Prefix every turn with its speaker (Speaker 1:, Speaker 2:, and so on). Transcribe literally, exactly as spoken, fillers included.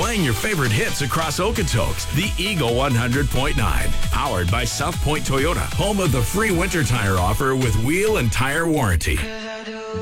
Speaker 1: playing your favorite hits across Okotoks. The Eagle one hundred point nine. Powered by South Point Toyota, home of the free winter tire offer with wheel and tire warranty.